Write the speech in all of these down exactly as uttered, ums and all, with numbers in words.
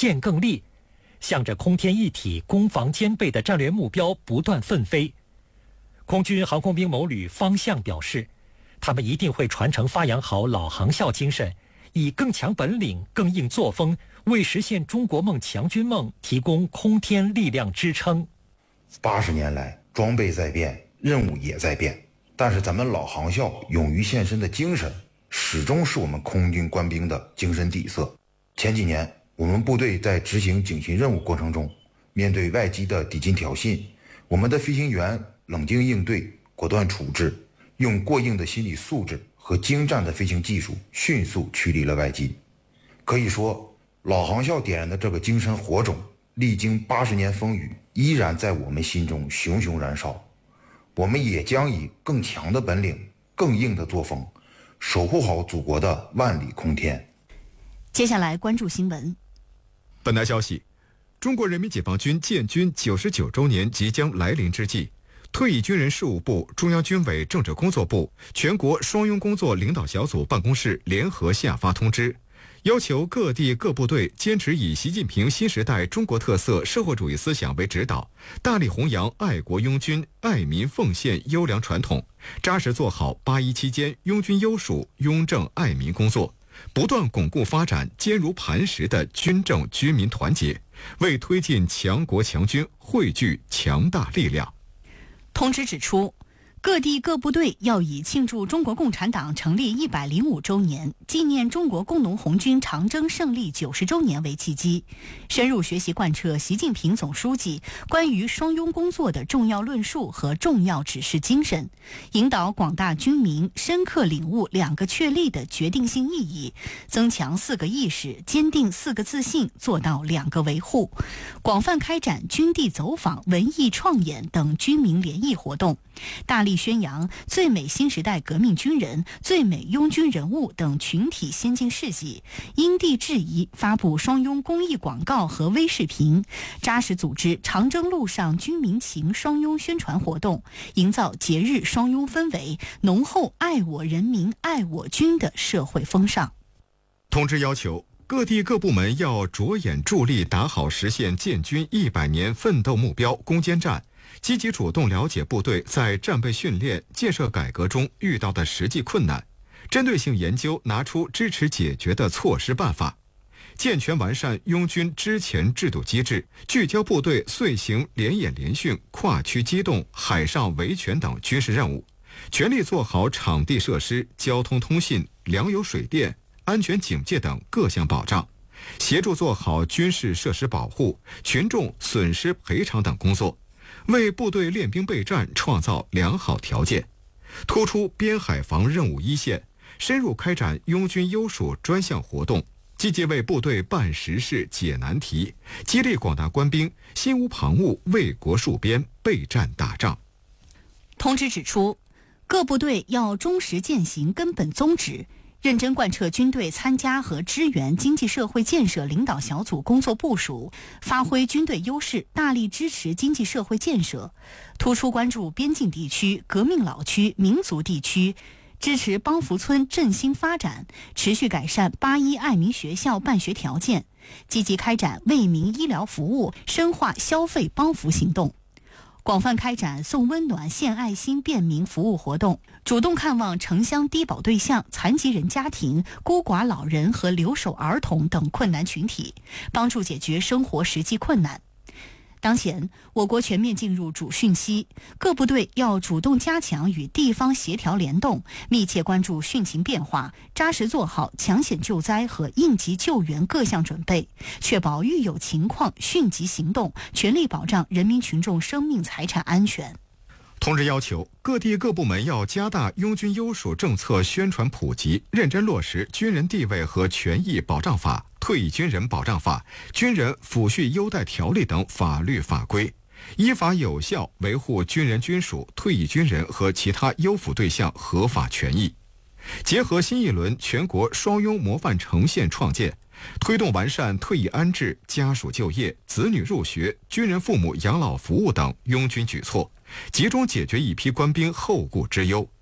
建更立，向着空天一体、攻防兼备的战略目标不断奋飞。空军航空兵某旅方向表示，他们一定会传承发扬好老航校精神，以更强本领、更硬作风，为实现中国梦、强军梦提供空天力量支撑。 八十年来，装备在变，任务也在变，但是咱们老航校勇于献身的精神，始终是我们空军官兵的精神底色。前几年，我们部队在执行警巡任务过程中，面对外机的抵近挑衅，我们的飞行员冷静应对，果断处置，用过硬的心理素质和精湛的飞行技术，迅速驱离了外机。可以说，老航校点燃的这个精神火种，历经八十年风雨，依然在我们心中熊熊燃烧。我们也将以更强的本领、更硬的作风，守护好祖国的万里空天。 接下来关注新闻。 本台消息，中国人民解放军建军九十九周年即将来临之际，退役军人事务部、中央军委政治工作部、全国双拥工作领导小组办公室联合下发通知，要求各地各部队坚持以习近平新时代中国特色社会主义思想为指导，大力弘扬爱国拥军、爱民奉献优良传统，扎实做好八一期间拥军优属、拥政爱民工作，不断巩固发展坚如磐石的军政军民团结，为推进强国强军汇聚强大力量。 通知指出，各地各部队要以庆祝中国共产党成立一百零五周年、纪念中国工农红军长征胜利九十周年为契机，深入学习贯彻习近平总书记关于双拥工作的重要论述和重要指示精神，引导广大军民深刻领悟两个确立的决定性意义，增强四个意识，坚定四个自信，做到两个维护，广泛开展军地走访、文艺创演等军民联谊活动，大力宣扬最美新时代革命军人、最美拥军人物等群体先进事迹，因地制宜发布双拥公益广告和微视频，扎实组织长征路上军民情双拥宣传活动，营造节日双拥氛围，浓厚爱我人民、爱我军的社会风尚。 通知要求，各地各部门要着眼助力打好实现建军一百年奋斗目标攻坚战，积极主动了解部队在战备训练、建设改革中遇到的实际困难，针对性研究拿出支持解决的措施办法，健全完善拥军支前制度机制，聚焦部队遂行联演联训、跨区机动、海上维权等军事任务，全力做好场地设施、交通通信、粮油水电、安全警戒等各项保障，协助做好军事设施保护、群众损失赔偿等工作，为部队练兵备战创造良好条件，突出边海防任务一线，深入开展拥军优属专项活动，积极为部队办实事、解难题，激励广大官兵心无旁骛，为国戍边、备战打仗。 通知指出，各部队要忠实践行根本宗旨，认真贯彻军队参加和支援经济社会建设领导小组工作部署，发挥军队优势，大力支持经济社会建设，突出关注边境地区、革命老区、民族地区，支持帮扶村振兴发展，持续改善八一爱民学校办学条件，积极开展为民医疗服务，深化消费帮扶行动，广泛开展送温暖、献爱心便民服务活动，主动看望城乡低保对象、残疾人家庭、孤寡老人和留守儿童等困难群体，帮助解决生活实际困难。当前，我国全面进入主汛期，各部队要主动加强与地方协调联动，密切关注汛情变化，扎实做好抢险救灾和应急救援各项准备，确保遇有情况迅即行动，全力保障人民群众生命财产安全。 通知要求，各地各部门要加大拥军优属政策宣传普及，认真落实《军人地位和权益保障法》、《退役军人保障法》、《军人抚恤优待条例》等法律法规，依法有效维护军人军属、退役军人和其他优抚对象合法权益。结合新一轮全国双拥模范呈现创建，推动完善退役安置、家属就业、子女入学、军人父母养老服务等拥军举措，集中解决一批官兵后顾之忧，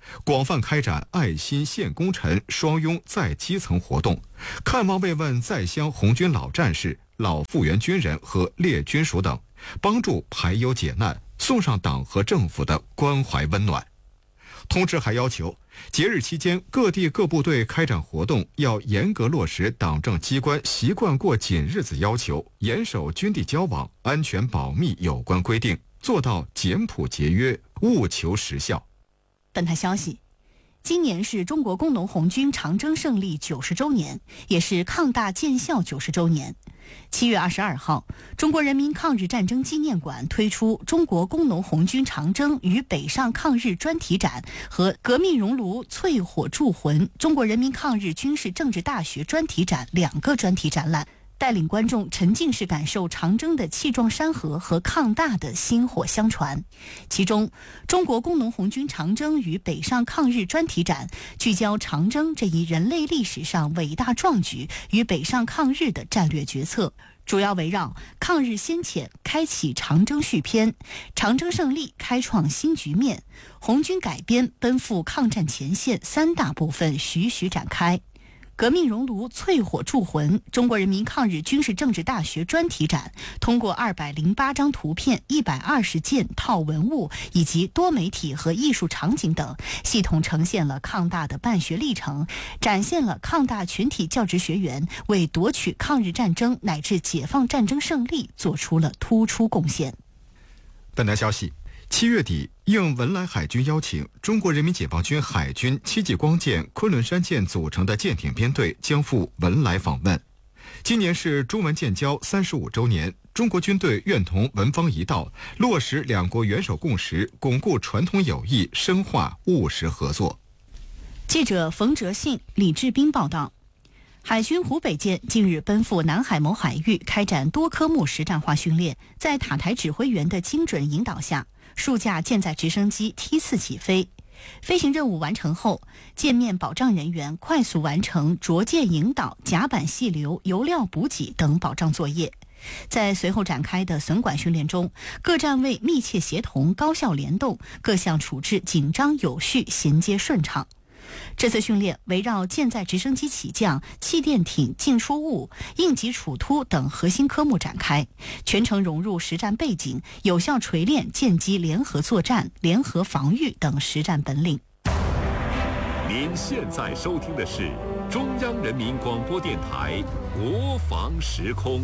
广泛开展爱心献功臣双拥在基层活动，看望慰问在乡红军老战士、老复员军人和列军属等，帮助排忧解难，送上党和政府的关怀温暖。通知还要求，节日期间各地各部队开展活动要严格落实党政机关习惯过紧日子要求，严守军地交往安全保密有关规定，做到简朴节约，务求实效。 本台消息，今年是中国工农红军长征胜利九十周年，也是抗大建校九十周年。七月二十二号，中国人民抗日战争纪念馆推出中国工农红军长征与北上抗日专题展和革命熔炉淬火铸魂中国人民抗日军事政治大学专题展两个专题展览，带领观众沉浸式感受长征的气壮山河和抗大的薪火相传。其中，中国工农红军长征与北上抗日专题展聚焦长征这一人类历史上伟大壮举与北上抗日的战略决策，主要围绕抗日先遣开启长征续篇、长征胜利开创新局面、红军改编奔赴抗战前线三大部分徐徐展开。革命熔炉淬火铸魂中国人民抗日军事政治大学专题展，通过二百零八张图片、一百二十件套文物以及多媒体和艺术场景等，系统呈现了抗大的办学历程，展现了抗大全体教职学员为夺取抗日战争乃至解放战争胜利做出了突出贡献。 本台消息，七月底，应文莱海军邀请，中国人民解放军海军戚继光舰、昆仑山舰组成的舰艇编队将赴文莱访问。今年是中文建交三十五周年，中国军队愿同文方一道，落实两国元首共识，巩固传统友谊，深化务实合作。 记者冯哲信、李志斌报道。海军湖北舰近日奔赴南海某海域开展多科目实战化训练，在塔台指挥员的精准引导下，数架舰载直升机梯次起飞。飞行任务完成后，舰面保障人员快速完成着舰引导、甲板细流、油料补给等保障作业。在随后展开的损管训练中，各站位密切协同、高效联动，各项处置紧张有序、衔接顺畅。这次训练围绕舰载直升机起降、气垫艇进出物、应急处突等核心科目展开，全程融入实战背景，有效锤炼舰机联合作战、联合防御等实战本领。 您现在收听的是中央人民广播电台国防时空。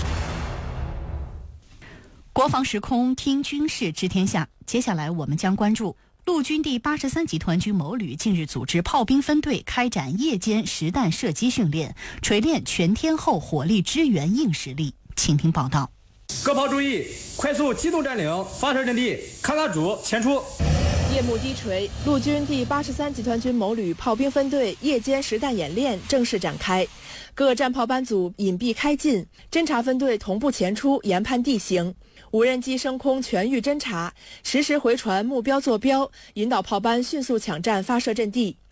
国防时空，听军事知天下。接下来我们将关注陆军第八十三集团军某旅近日组织炮兵分队开展夜间实弹射击训练，锤炼全天候火力支援硬实力。请听报道。 各炮注意，快速机动占领发射阵地，勘察组前出。 夜幕低垂，陆军第八十三集团军某旅炮兵分队夜间实弹演练正式展开，各战炮班组隐蔽开进，侦察分队同步前出研判地形。无人机升空全域侦察，实时回传目标坐标，引导炮班迅速抢占发射阵地。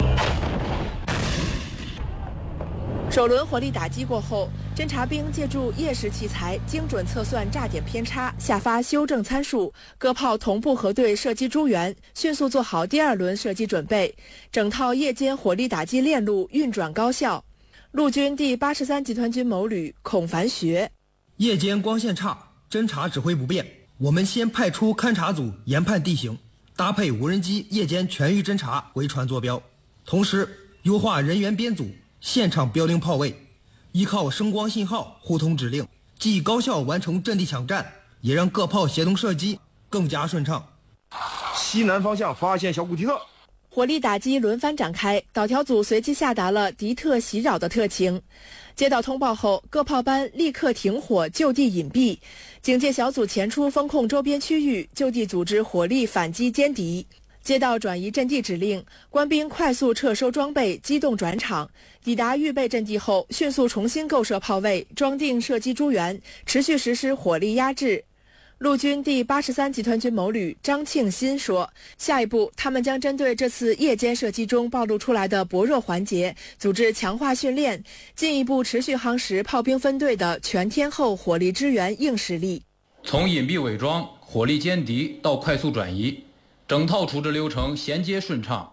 首轮火力打击过后，侦察兵借助夜视器材精准测算炸点偏差，下发修正参数，各炮同步核对射击诸元，迅速做好第二轮射击准备，整套夜间火力打击链路运转高效。陆军第八十三集团军某旅孔凡学： 夜间光线差，侦察指挥不便，我们先派出勘察组研判地形，搭配无人机夜间全域侦察回传坐标，同时优化人员编组，现场标定炮位，依靠声光信号互通指令，既高效完成阵地抢占，也让各炮协同射击更加顺畅。 西南方向发现小古迪特。 火力打击轮番展开，导条组随即下达了敌特袭扰的特情。接到通报后，各炮班立刻停火，就地隐蔽。警戒小组前出封控周边区域，就地组织火力反击歼敌。接到转移阵地指令，官兵快速撤收装备，机动转场。抵达预备阵地后，迅速重新构设炮位，装定射击诸元，持续实施火力压制。陆军第八十三集团军某旅张庆新说，下一步他们将针对这次夜间射击中暴露出来的薄弱环节，组织强化训练，进一步持续夯实炮兵分队的全天候火力支援硬实力。 从隐蔽伪装、火力歼敌到快速转移，整套处置流程衔接顺畅，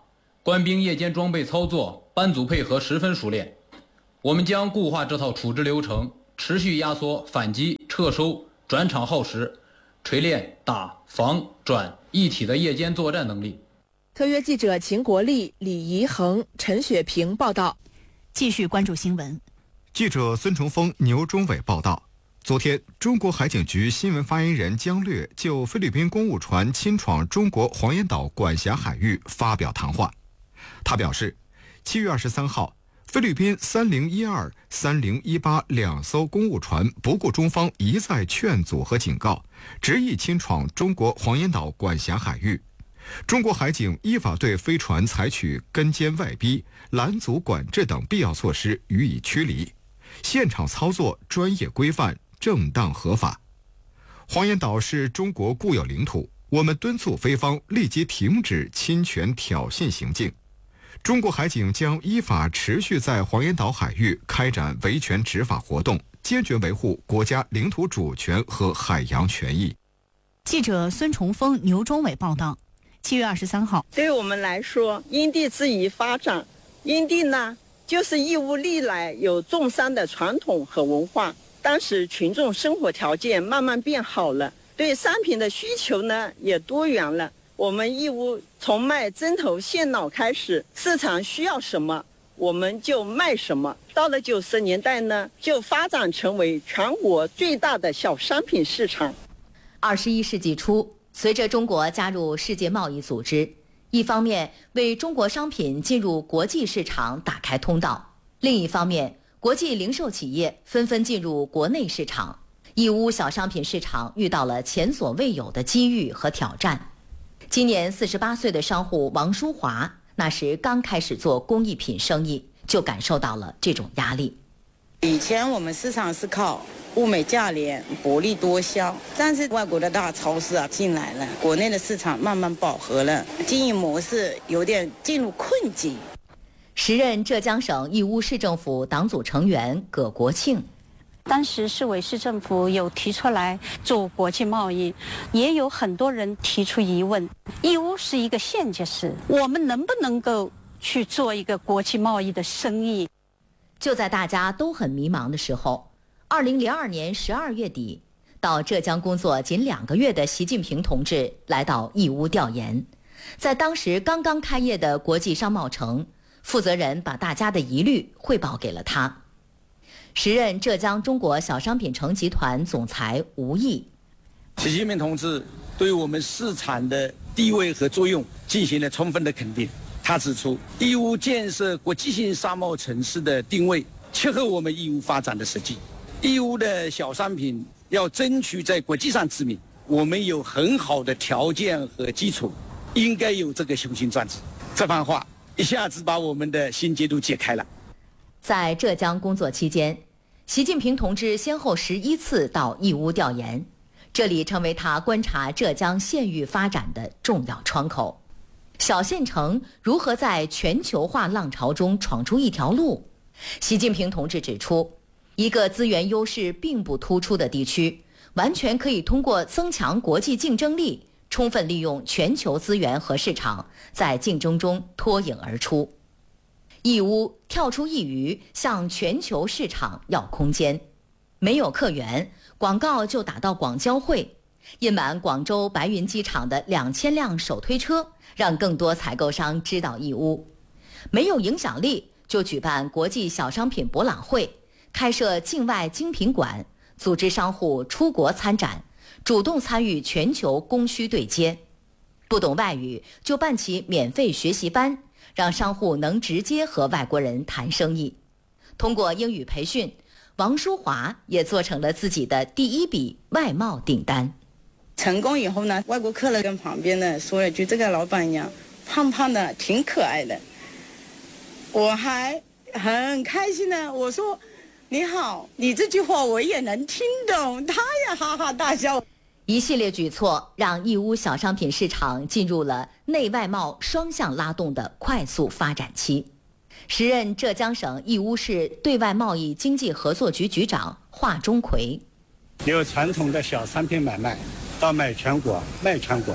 官兵夜间装备操作，班组配合十分熟练。我们将固化这套处置流程，持续压缩反击、撤收、转场耗时，锤炼打、防、转一体的夜间作战能力。 特约记者秦国立、李怡恒、陈雪平报道。 继续关注新闻。 记者孙崇峰、牛忠伟报道。昨天，中国海警局新闻发言人姜略就菲律宾公务船侵闯中国黄岩岛管辖海域发表谈话。他表示，七月二十三号，菲律宾三零一二、三零一八两艘公务船不顾中方一再劝阻和警告，执意侵闯中国黄岩岛管辖海域。中国海警依法对飞船采取跟监外逼、拦阻管制等必要措施予以驱离，现场操作专业规范、正当合法。黄岩岛是中国固有领土，我们敦促菲方立即停止侵权挑衅行径。中国海警将依法持续在黄岩岛海域开展维权执法活动，坚决维护国家领土主权和海洋权益。 记者孙崇峰、牛忠伟报道。七月二十三号， 对我们来说，因地制宜发展。因地呢，就是义乌历来有种山的传统和文化。当时群众生活条件慢慢变好了，对商品的需求呢也多元了。我们义乌从卖针头线脑开始，市场需要什么我们就卖什么。到了九十年代呢，就发展成为全国最大的小商品市场。 二十一世纪初，随着中国加入世界贸易组织，一方面为中国商品进入国际市场打开通道，另一方面，国际零售企业纷纷进入国内市场，义乌小商品市场遇到了前所未有的机遇和挑战。今年四十八岁的商户王淑华，那时刚开始做工艺品生意，就感受到了这种压力。 以前我们市场是靠物美价廉、薄利多销，但是外国的大超市啊进来了，国内的市场慢慢饱和了，经营模式有点进入困境。 时任浙江省义乌市政府党组成员葛国庆， 当时市委市政府有提出来做国际贸易，也有很多人提出疑问：义乌是一个县级市，我们能不能够去做一个国际贸易的生意？ 就在大家都很迷茫的时候，二零零二年十二月底，到浙江工作仅两个月的习近平同志来到义乌调研，在当时刚刚开业的国际商贸城，负责人把大家的疑虑汇报给了他。时任浙江中国小商品城集团总裁吴毅， 习近平同志对我们市场的地位和作用进行了充分的肯定。他指出，义乌建设国际性商贸城市的定位切合我们义乌发展的实际。义乌的小商品要争取在国际上知名，我们有很好的条件和基础，应该有这个雄心壮志。这番话一下子把我们的心结都解开了。 在浙江工作期间，习近平同志先后十一次到义乌调研，这里成为他观察浙江县域发展的重要窗口。小县城如何在全球化浪潮中闯出一条路？习近平同志指出，一个资源优势并不突出的地区，完全可以通过增强国际竞争力，充分利用全球资源和市场，在竞争中脱颖而出。义乌跳出一隅，向全球市场要空间。没有客源，广告就打到广交会，印满广州白云机场的两千辆手推车，让更多采购商知道义乌。没有影响力，就举办国际小商品博览会，开设境外精品馆，组织商户出国参展，主动参与全球供需对接。不懂外语，就办起免费学习班，让商户能直接和外国人谈生意。通过英语培训，王淑华也做成了自己的第一笔外贸订单。 成功以后呢，外国客人跟旁边的说了句：“这个老板娘胖胖的，挺可爱的。”我还很开心的，我说：“你好，你这句话我也能听懂。”他也哈哈大笑。 一系列举措让义乌小商品市场进入了内外贸双向拉动的快速发展期。时任浙江省义乌市对外贸易经济合作局局长华钟奎， 由传统的小商品买卖到卖全国、卖全国，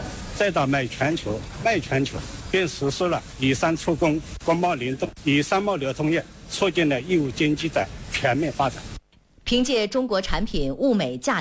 再到卖全球，卖全球，并实施了以商促工、国贸联动、以商贸流通业，促进了义乌经济的全面发展。 凭借中国产品物美价